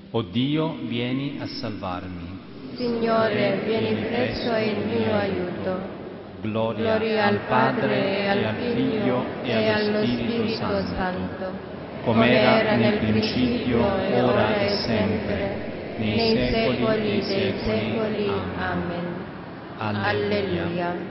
O Dio, vieni a salvarmi. Signore, vieni presso il mio aiuto. Gloria al Padre, e al Figlio, e allo Spirito Santo, come era nel principio, ora e sempre, nei secoli dei secoli. Amen. Alleluia.